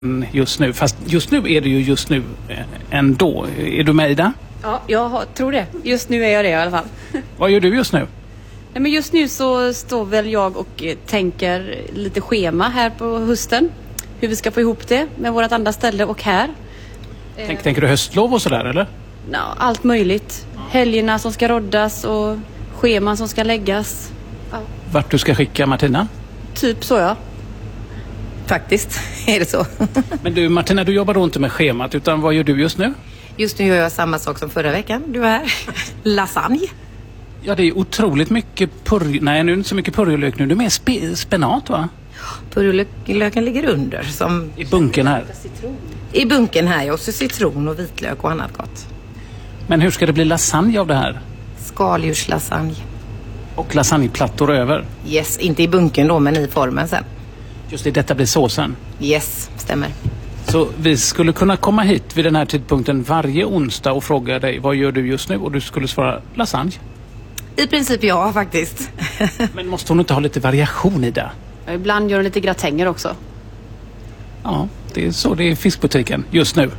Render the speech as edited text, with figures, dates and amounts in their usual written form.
just nu. Fast just nu är det ju just nu ändå. Är du med, Ida? Ja, jag tror det. Just nu är jag det i alla fall. Vad gör du just nu? Nej, men just nu så står väl jag och tänker lite schema här på hösten. Hur vi ska få ihop det med vårt andra ställe och här. Tänker du höstlov och sådär, eller? Ja, allt möjligt. Helgerna som ska roddas och scheman som ska läggas. Ja. Vart du ska skicka Martina? Typ så, ja. Faktiskt är det så. Men du Martina, du jobbar då inte med schemat, utan vad gör du just nu? Just nu gör jag samma sak som förra veckan. Du är här. Lasagne. Ja, det är otroligt mycket Nej, nu är det inte så mycket purjolök nu. Du är mer spenat, va? Purjolöken ligger under. Som I bunken här. I bunken här, ja. Och så citron och vitlök och annat gott. Men hur ska det bli lasagne av det här? Skaldjurslasagne. Och lasagneplattor över? Yes, inte i bunken då, men i formen sen. Just det, detta blir såsen. Yes, stämmer. Så vi skulle kunna komma hit vid den här tidpunkten varje onsdag och fråga dig, vad gör du just nu? Och du skulle svara lasagne. I princip ja, faktiskt. Men måste hon inte ha lite variation i det? Ibland gör hon lite gratänger också. Ja, det är så det är i fiskbutiken just nu.